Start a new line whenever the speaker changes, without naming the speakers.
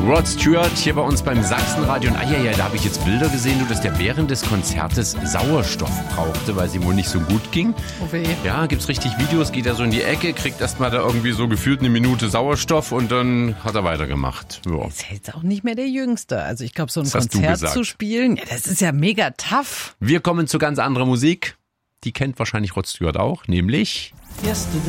Rod Stewart hier bei uns beim Sachsenradio. Und da habe ich jetzt Bilder gesehen, dass der während des Konzertes Sauerstoff brauchte, weil es ihm wohl nicht so gut ging.
Oh weh.
Ja, gibt's richtig Videos, geht er so in die Ecke, kriegt erstmal da irgendwie so gefühlt eine Minute Sauerstoff und dann hat er weitergemacht. Ja.
Ist jetzt auch nicht mehr der Jüngste. Also ich glaube, so ein
Das hast du
Konzert
gesagt.
zu spielen, ja, das ist ja mega tough.
Wir kommen zu ganz anderer Musik. Die kennt wahrscheinlich Rod Stewart auch, nämlich...
Yesterday